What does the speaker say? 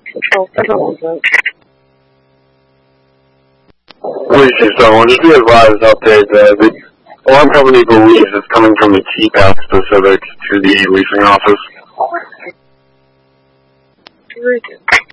Police Station, just be advised out there that the alarm company believes it's coming from the keypad specific to the leasing office. Very good.